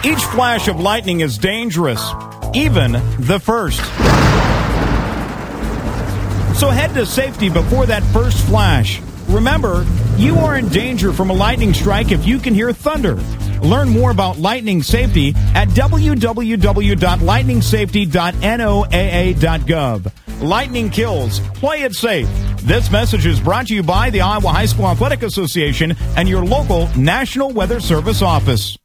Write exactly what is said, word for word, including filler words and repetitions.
Each flash of lightning is dangerous, even the first. So head to safety before that first flash. Remember, you are in danger from a lightning strike if you can hear thunder. Learn more about lightning safety at w w w dot lightning safety dot n o a a dot gov. Lightning kills. Play it safe. This message is brought to you by the Iowa High School Athletic Association and your local National Weather Service office.